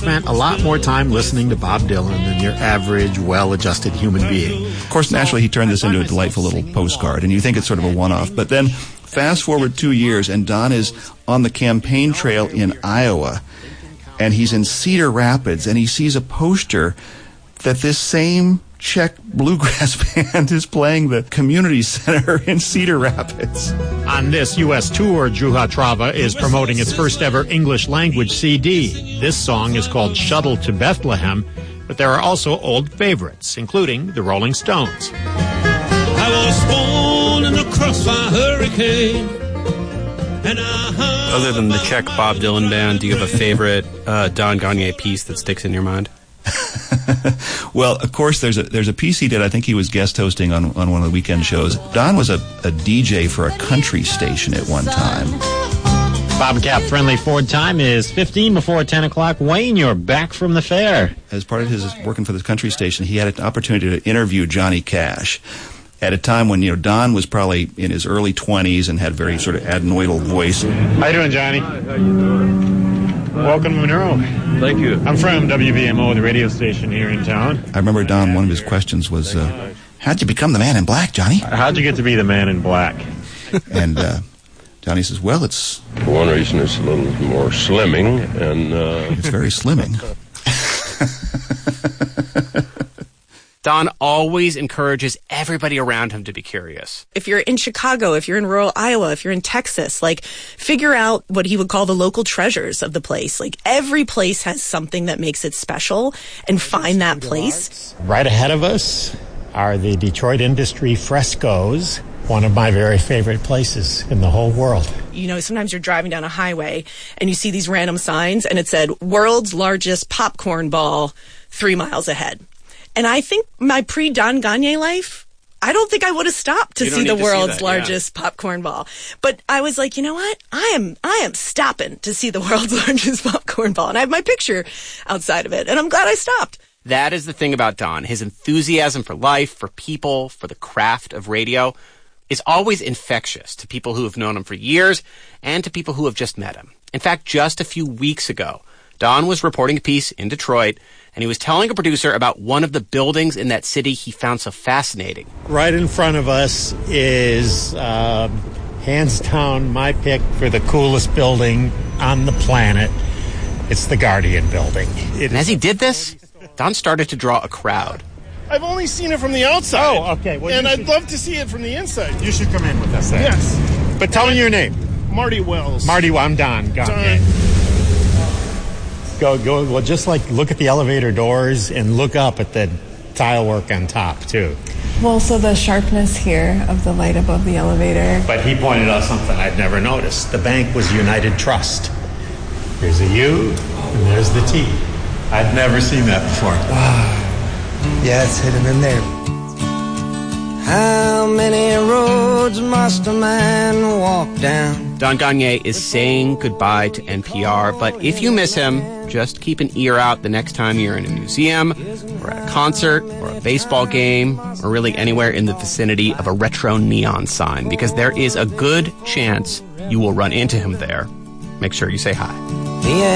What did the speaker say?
spent a lot more time listening to Bob Dylan than your average, well-adjusted human being. Of course, naturally, he turned this into a delightful little postcard, and you think it's sort of a one-off. But then, fast forward 2 years, and Don is on the campaign trail in Iowa, and he's in Cedar Rapids, and he sees a poster that this same Czech bluegrass band is playing the community center in Cedar Rapids. On this U.S. tour, Juha Trava is promoting its first ever English language CD. This song is called Shuttle to Bethlehem, but there are also old favorites, including the Rolling Stones. I was born in a crossfire hurricane. Other than the Czech Bob Dylan band, do you have a favorite Don Gagné piece that sticks in your mind? Well, of course, there's a piece he did. I think he was guest hosting on one of the weekend shows. Don was a DJ for a country station at one time. Bobcat Friendly Ford time is 15 before 10 o'clock. Wayne, you're back from the fair. As part of his working for this country station, he had an opportunity to interview Johnny Cash at a time when, Don was probably in his early 20s and had a very sort of adenoidal voice. How you doing, Johnny? How you doing? Welcome to Monroe. Thank you. I'm from WBMO, the radio station here in town. I remember, Don, one of his questions was, how'd you become the man in black, Johnny? How'd you get to be the man in black? And Johnny says, well, it's... For one reason, it's a little more slimming, and... It's very slimming. Don always encourages everybody around him to be curious. If you're in Chicago, if you're in rural Iowa, if you're in Texas, figure out what he would call the local treasures of the place. Every place has something that makes it special, and find that place. Right ahead of us are the Detroit Industry Frescoes, one of my very favorite places in the whole world. Sometimes you're driving down a highway and you see these random signs, and it said, world's largest popcorn ball 3 miles ahead. And I think my pre-Don Gagné life, I don't think I would have stopped to see the world's largest popcorn ball. But I was like, you know what? I am stopping to see the world's largest popcorn ball. And I have my picture outside of it. And I'm glad I stopped. That is the thing about Don. His enthusiasm for life, for people, for the craft of radio is always infectious to people who have known him for years and to people who have just met him. In fact, just a few weeks ago, Don was reporting a piece in Detroit, and he was telling a producer about one of the buildings in that city he found so fascinating. Right in front of us is, hands down, my pick for the coolest building on the planet. It's the Guardian Building. And as he did this, Don started to draw a crowd. I've only seen it from the outside. Oh, okay. Well, and I'd love to see it from the inside. You should come in with us then. Yes. But tell me your name. Marty Wells. Marty, I'm Don Gagné. Go. Well, just look at the elevator doors and look up at the tile work on top, too. Well, so the sharpness here of the light above the elevator. But he pointed out something I'd never noticed. The bank was United Trust. There's a U, and there's the T. I'd never seen that before. Yeah, it's hidden in there. How many roads must a man walk down? Don Gagné is saying goodbye to NPR, but if you miss him, just keep an ear out the next time you're in a museum, or at a concert, or a baseball game, or really anywhere in the vicinity of a retro neon sign, because there is a good chance you will run into him there. Make sure you say hi.